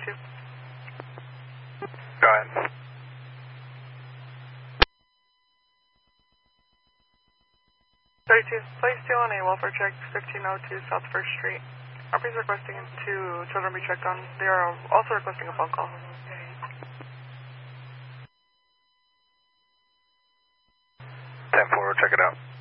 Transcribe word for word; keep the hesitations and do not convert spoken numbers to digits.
thirty-two. Go ahead. thirty-two, place two on a welfare check, fifteen oh two South First Street. R P is requesting two children be checked on. They are also requesting a phone call. ten four, check it out.